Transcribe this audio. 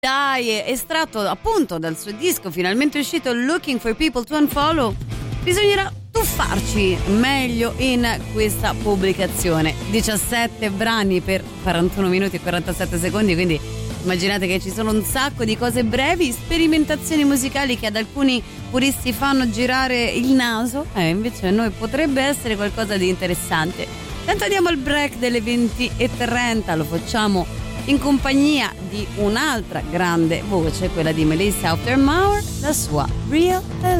Dai, estratto appunto dal suo disco finalmente uscito Looking for People to Unfollow. Bisognerà tuffarci meglio in questa pubblicazione. 17 brani per 41 minuti e 47 secondi, quindi immaginate che ci sono un sacco di cose brevi, sperimentazioni musicali che ad alcuni puristi fanno girare il naso, invece a noi potrebbe essere qualcosa di interessante. Tanto andiamo al break delle 20:30, lo facciamo in compagnia di un'altra grande voce, quella di Melissa Auf der Mauer, la sua Real Alive.